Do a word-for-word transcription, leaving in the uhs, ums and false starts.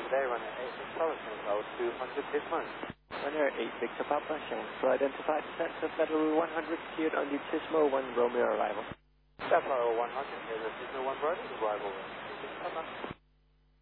today, runner eight Victor Papa, hold two hundred Tismo. Runner eight Victor Papa, Shanghai identified descent of Federal one hundred, cleared on the Tismo one Romeo arrival. That's our one hundred, here's a Tismo one Romeo arrival. Bye-bye.